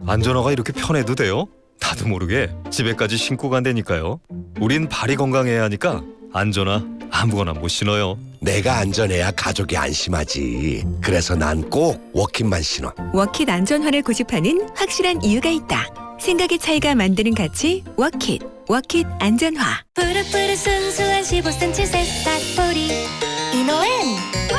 안전화가 이렇게 편해도 돼요? 나도 모르게 집에까지 신고 간다니까요. 우린 발이 건강해야 하니까 안전화 아무거나 못 신어요. 내가 안전해야 가족이 안심하지. 그래서 난 꼭 워킷만 신어. 워킷 안전화를 고집하는 확실한 이유가 있다. 생각의 차이가 만드는 가치 워킷. 워킷 안전화. 푸릇푸릇 순수한 15cm 새싹 보리 이노엔